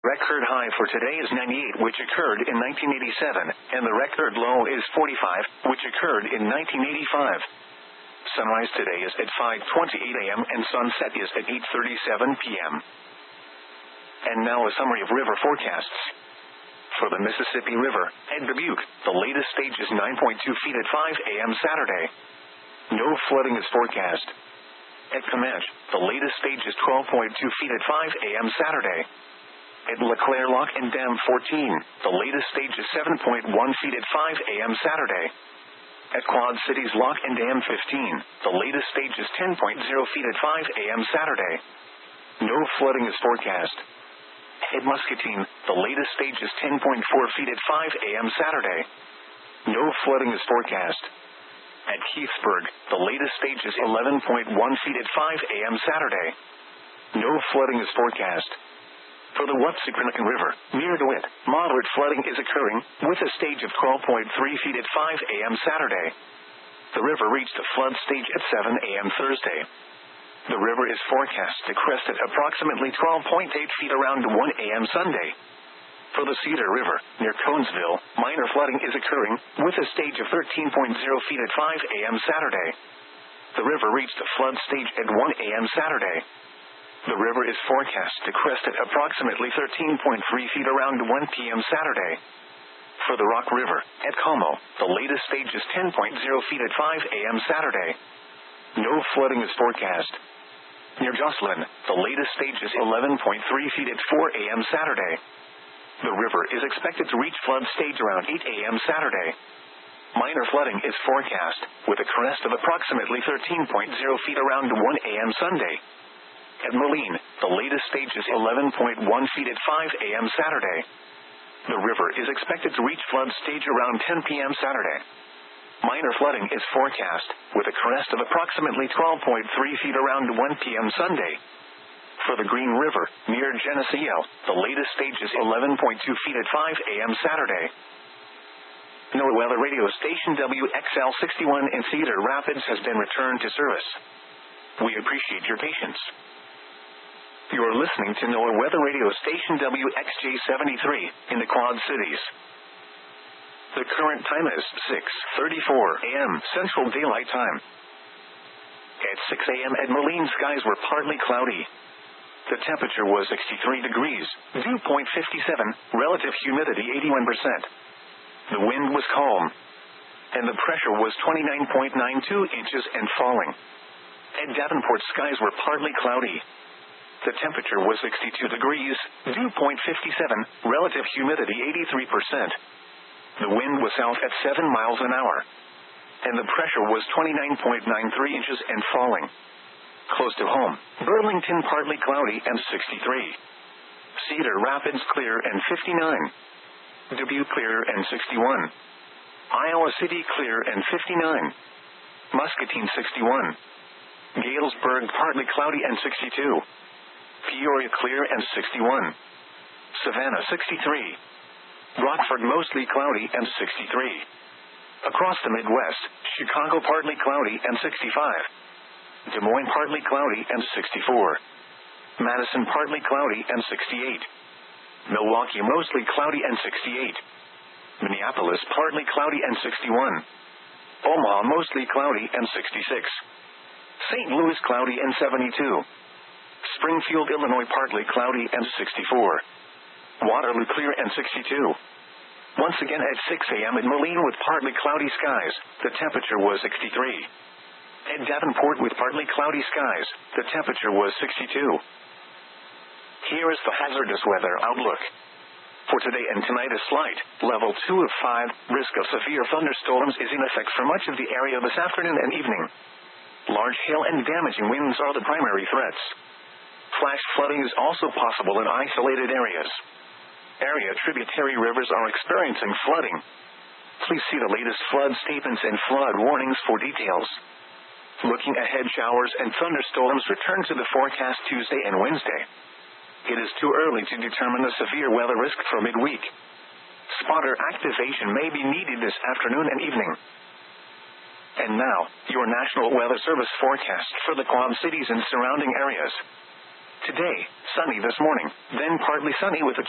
Record high for today is 98, which occurred in 1987, and the record low is 45, which occurred in 1985. Sunrise today is at 5:28 a.m. and sunset is at 8:37 p.m. And now a summary of river forecasts. For the Mississippi River, at Dubuque, the latest stage is 9.2 feet at 5 a.m. Saturday. No flooding is forecast. At Comanche, the latest stage is 12.2 feet at 5 a.m. Saturday. At LeClaire Lock and Dam 14, the latest stage is 7.1 feet at 5 a.m. Saturday. At Quad Cities Lock and Dam 15, the latest stage is 10.0 feet at 5 a.m. Saturday. No flooding is forecast. At Muscatine, the latest stage is 10.4 feet at 5 a.m. Saturday. No flooding is forecast. At Heathsburg, the latest stage is 11.1 feet at 5 a.m. Saturday. No flooding is forecast. For the Wapsipinicon River, near DeWitt, moderate flooding is occurring, with a stage of 12.3 feet at 5 a.m. Saturday. The river reached a flood stage at 7 a.m. Thursday. The river is forecast to crest at approximately 12.8 feet around 1 a.m. Sunday. For the Cedar River, near Conesville, minor flooding is occurring, with a stage of 13.0 feet at 5 a.m. Saturday. The river reached a flood stage at 1 a.m. Saturday. The river is forecast to crest at approximately 13.3 feet around 1 p.m. Saturday. For the Rock River, at Como, the latest stage is 10.0 feet at 5 a.m. Saturday. No flooding is forecast. Near Jocelyn, the latest stage is 11.3 feet at 4 a.m. Saturday. The river is expected to reach flood stage around 8 a.m. Saturday. Minor flooding is forecast, with a crest of approximately 13.0 feet around 1 a.m. Sunday. At Moline, the latest stage is 11.1 feet at 5 a.m. Saturday. The river is expected to reach flood stage around 10 p.m. Saturday. Minor flooding is forecast, with a crest of approximately 12.3 feet around 1 p.m. Sunday. For the Green River, near Geneseo, the latest stage is 11.2 feet at 5 a.m. Saturday. NOAA Weather Radio Station WXL61 in Cedar Rapids has been returned to service. We appreciate your patience. You are listening to NOAA Weather Radio Station WXJ73 in the Quad Cities. The current time is 6:34 a.m. Central Daylight Time. At 6 a.m. at Moline, skies were partly cloudy. The temperature was 63 degrees, dew point 57, relative humidity 81%. The wind was calm, and the pressure was 29.92 inches and falling. At Davenport, skies were partly cloudy. The temperature was 62 degrees, dew point 57, relative humidity 83%. The wind was south at 7 miles an hour, and the pressure was 29.93 inches and falling. Close to home, Burlington partly cloudy and 63. Cedar Rapids clear and 59. Dubuque clear and 61. Iowa City clear and 59. Muscatine 61. Galesburg partly cloudy and 62. Peoria clear and 61. Savannah 63. Rockford mostly cloudy and 63. Across the Midwest, Chicago partly cloudy and 65. Des Moines partly cloudy and 64. Madison partly cloudy and 68. Milwaukee mostly cloudy and 68. Minneapolis partly cloudy and 61. Omaha mostly cloudy and 66. St. Louis cloudy and 72. Springfield, Illinois partly cloudy and 64. Waterloo clear and 62. Once again at 6 a.m. at Moline with partly cloudy skies, the temperature was 63. At Davenport with partly cloudy skies, the temperature was 62. Here is the hazardous weather outlook. For today and tonight, a slight, level 2 of 5, risk of severe thunderstorms is in effect for much of the area this afternoon and evening. Large hail and damaging winds are the primary threats. Flash flooding is also possible in isolated areas. Area tributary rivers are experiencing flooding. Please see the latest flood statements and flood warnings for details. Looking ahead, showers and thunderstorms return to the forecast Tuesday and Wednesday. It is too early to determine the severe weather risk for midweek. Spotter activation may be needed this afternoon and evening. And now, your National Weather Service forecast for the Quad Cities and surrounding areas. Today, sunny this morning, then partly sunny with a